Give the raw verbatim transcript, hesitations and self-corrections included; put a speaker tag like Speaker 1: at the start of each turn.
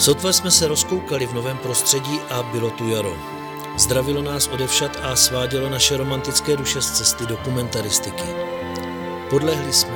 Speaker 1: Sotva jsme se rozkoukali v novém prostředí a bylo tu jaro. Zdravilo nás odevšad a svádělo naše romantické duše z cesty dokumentaristiky. Podlehli jsme.